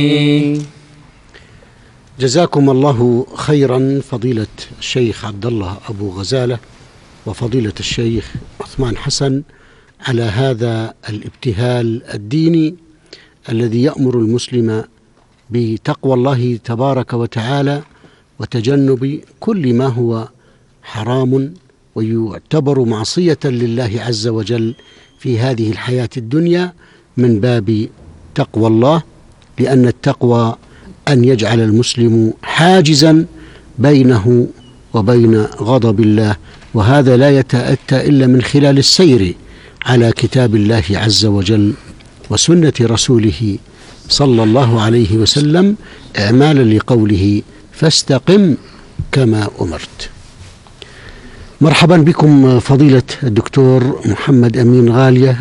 جزاكم الله خيرا فضيلة الشيخ عبد الله أبو غزالة وفضيلة الشيخ عثمان حسن على هذا الابتهال الديني الذي يأمر المسلم بتقوى الله تبارك وتعالى وتجنب كل ما هو حرام ويعتبر معصية لله عز وجل في هذه الحياة الدنيا من باب تقوى الله، لأن التقوى أن يجعل المسلم حاجزا بينه وبين غضب الله، وهذا لا يتأتى إلا من خلال السير على كتاب الله عز وجل وسنة رسوله صلى الله عليه وسلم إعمالا لقوله فاستقم كما أمرت. مرحبا بكم فضيلة الدكتور محمد أمين غالية